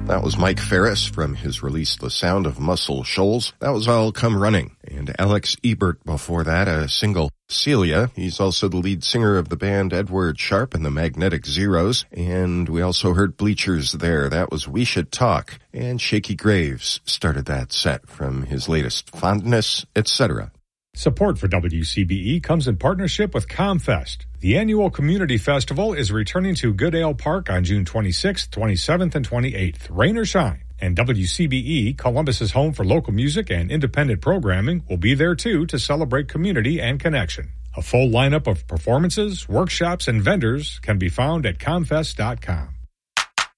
That was Mike Ferris from his release The Sound of Muscle Shoals. That was I'll Come Running. And Alex Ebert before that, a single, Celia. He's also the lead singer of the band Edward Sharpe and the Magnetic Zeros. And we also heard Bleachers there. That was We Should Talk. And Shaky Graves started that set from his latest Fondness, etc. Support for WCBE comes in partnership with ComFest. The annual community festival is returning to Goodale Park on June 26th, 27th, and 28th, rain or shine. And WCBE, Columbus's home for local music and independent programming, will be there too to celebrate community and connection. A full lineup of performances, workshops, and vendors can be found at comfest.com.